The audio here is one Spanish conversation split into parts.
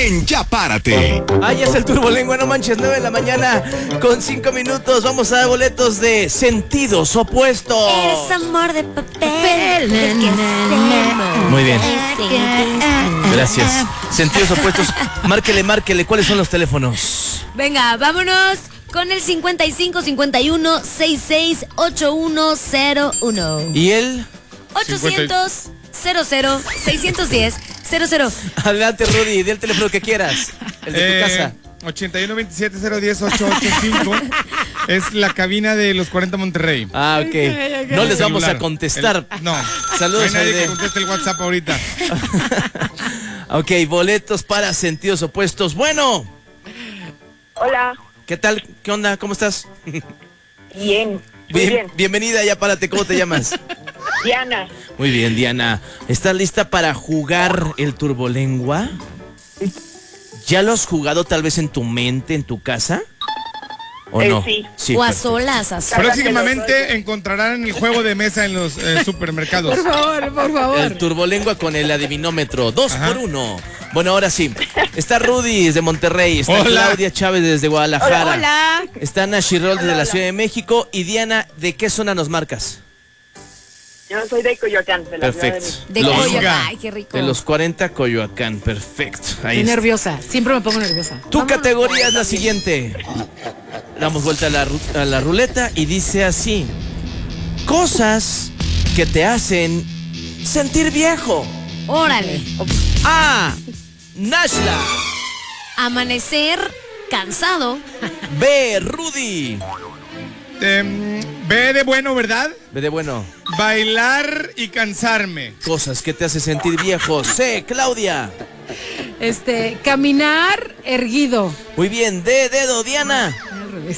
en Ya Párate. Ah, ya es el Turbolengua, no manches, 9 de la mañana con 5 minutos. Vamos a dar boletos de Sentidos Opuestos. Eres amor de papel. ¿De qué hacemos? Muy bien. Sí. Gracias. Sentidos Opuestos. Márquele. ¿Cuáles son los teléfonos? Venga, vámonos con el 55 51 66 8101. ¿Y él? 800 00 610 00. Adelante, Rudy, di el teléfono que quieras. El de tu casa. 81 27 010 885 es la cabina de los 40 Monterrey. Ah, ok. No les vamos a contestar. No. Saludos, No hay nadie Aide. que conteste el WhatsApp ahorita. Ok, boletos para Sentidos Opuestos. Bueno, Hola, ¿qué tal? ¿Qué onda? ¿Cómo estás? bien, muy bien. Bienvenida, ya párate. ¿Cómo te llamas? Diana, Muy bien, Diana. ¿Estás lista para jugar el Turbolengua? ¿Ya lo has jugado tal vez en tu mente, en tu casa? ¿O no? sí. O a perfecto. solas, a solas. Próximamente encontrarán el juego de mesa en los supermercados. Por favor. El Turbolengua con el adivinómetro. 2 Ajá. por 1. Bueno, ahora sí. Está Rudy desde Monterrey. Está Hola. Claudia Chávez desde Guadalajara. Hola. Está Nashi Roll desde la Ciudad de México. Y Diana, ¿de qué zona nos marcas? yo soy de Coyoacán, de la Ciudad de Perfecto. México. De Los- Coyoacán. Ay, qué rico. De los 40 Coyoacán. Perfecto. Ahí Estoy está. nerviosa. Siempre me pongo nerviosa. Tu categoría es la siguiente. Damos vuelta a la ruleta y dice así: cosas que te hacen sentir viejo. Órale. A. Nashla. Amanecer cansado. B. Rudy. Ve de bueno, ¿verdad? B de bueno. Bailar y cansarme. Cosas que te hacen sentir viejo. C. Claudia. Caminar erguido. Muy bien. D. Dedo. Diana. Al revés.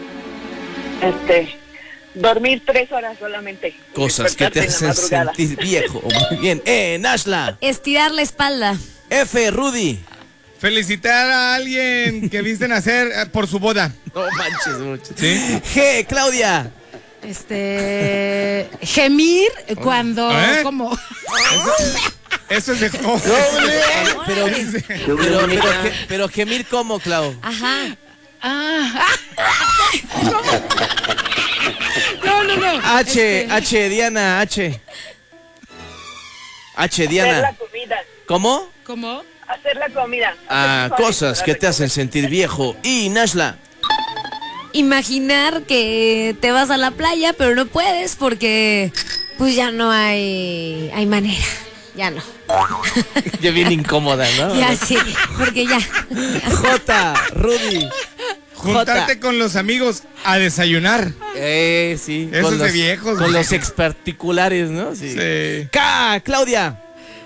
Dormir 3 horas solamente. Cosas que te Despertarte en la hacen madrugada. sentir viejo. Muy bien. E. Nashla. Estirar la espalda. F. Rudy. Felicitar a alguien que viste nacer por su boda. No manches mucho. ¿Sí? G. Claudia. Gemir cuando ¿Eh? como. Eso es de Pero gemir cómo, Clau. Ajá. No. H, Diana, H. H, Hacer Diana. la comida. ¿Cómo? ¿Cómo? Hacer la comida. Ah, Hacer cosas que te hacen sentir viejo. Y Nashla. Imaginar que te vas a la playa, pero no puedes porque pues ya no hay manera. Ya no. Ya bien incómoda, ¿no? Ya sí, porque ya. J, Rudy. Juntarte con los amigos a desayunar. Sí. Eso con es de los- viejos, Con güey. los exparticulares, ¿no? Sí. Sí. K, Claudia.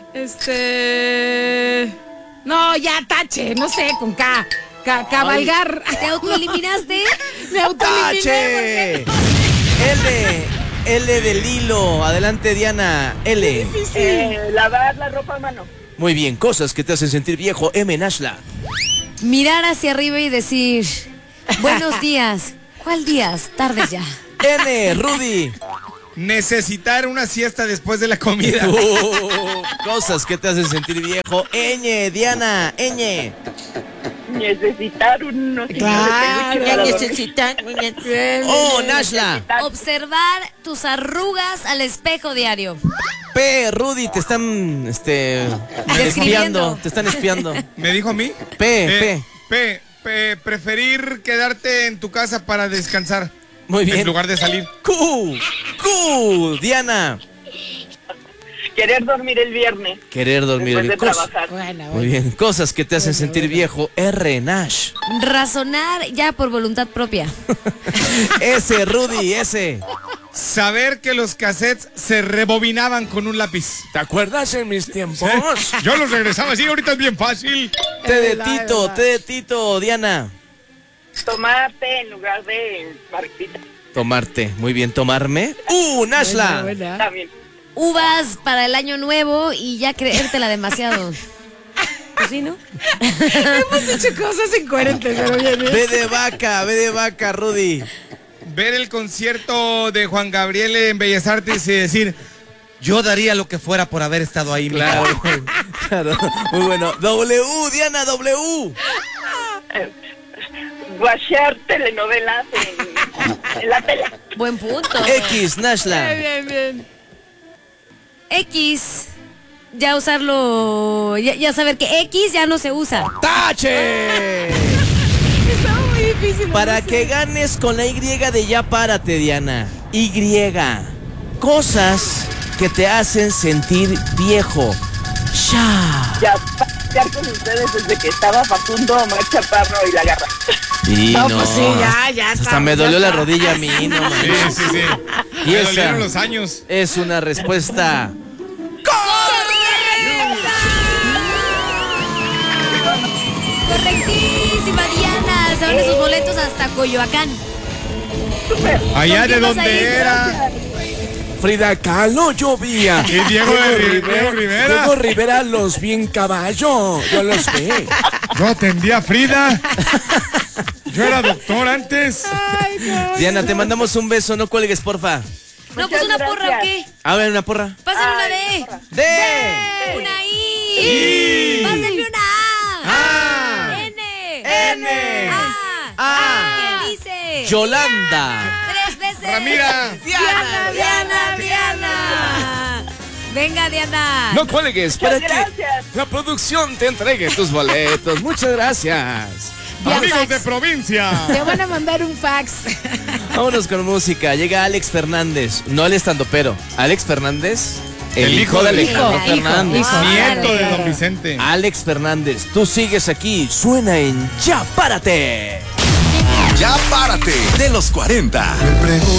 No, ya tache, no sé, con K. Cabalgar. ¿Te autoeliminaste? Me autoeliminé. H. L del hilo. Adelante, Diana. L. lavar la ropa a mano. Muy bien. Cosas que te hacen sentir viejo. M, Nashla. Mirar hacia arriba y decir, buenos días. ¿Cuál días? Tardes ya. N, Rudy. Necesitar una siesta después de la comida. Cosas que te hacen sentir viejo. Ñ, Diana, Ñ. Necesitar unos Claro, necesitan. Oh, Nashla. Observar tus arrugas al espejo diario. P, Rudy, te están espiando. Te están espiando. ¿Me dijo a mí? P. Preferir quedarte en tu casa para descansar. Muy bien. En lugar de salir. Q, Diana. Querer dormir el viernes. Querer dormir. Después de trabajar. Muy bien. Cosas que te hacen sentir viejo. R, Nash. Razonar ya por voluntad propia. S, Rudy, S. Saber que los cassettes se rebobinaban con un lápiz. ¿Te acuerdas en mis tiempos? Yo los regresaba así, ahorita es bien fácil. T de Tito, Diana. Tomar té en lugar de marquita. Tomarte. Muy bien, tomarme. Nashla. También. Uvas para el año nuevo y ya creértela demasiado. Pues sí, ¿no? Hemos hecho cosas incoherentes, pero bien. B de vaca, Rudy. Ver el concierto de Juan Gabriel en Bellas Artes y decir, yo daría lo que fuera por haber estado ahí. Claro. Claro, muy bueno. W, Diana, W. Guachar telenovelas en la tele. Buen punto. X, Nashla. Bien. X. Ya usarlo. Ya saber que X ya no se usa. ¡Tache! Estaba muy difícil. Para que ganes con la Y de ya párate, Diana. Y. Cosas que te hacen sentir viejo. Ya estar con ustedes desde que estaba Facundo, Omar Chaparro y La Garra. Y No, pues sí, ya Hasta está, me ya dolió la está. rodilla a mí, no Sí, manches. sí. Y Me esa dolieron los años. es una respuesta. Correctísima, Diana. Se van esos boletos hasta Coyoacán. Allá ¿Con de quién vas a donde ir? era. Frida Kahlo llovía. Y Diego Rivera. Diego Rivera los vi en caballo. Yo los vi. Yo atendía a Frida. Yo era doctor antes. Diana, te mandamos un beso. No cuelgues, porfa. No, pues una porra o gracias. qué. A ver, una porra. Pásenle una D. ¡De! Una I. Pásenle una A. A. N. A. ¿Qué dice? Yolanda. 3 veces. Ramira. Diana. Venga, Diana. No cuelgues para Muchas que gracias. la producción te entregue tus boletos. Muchas gracias. Amigos de provincia. Te van a mandar un fax. Vámonos con música. Llega Alex Fernández. No el estandopero. Alex Fernández. El hijo de Alejandro Hijo, Fernández. hijo. Nieto de Claro. don Vicente. Alex Fernández, tú sigues aquí. Suena en Ya Párate. Ya párate de los 40.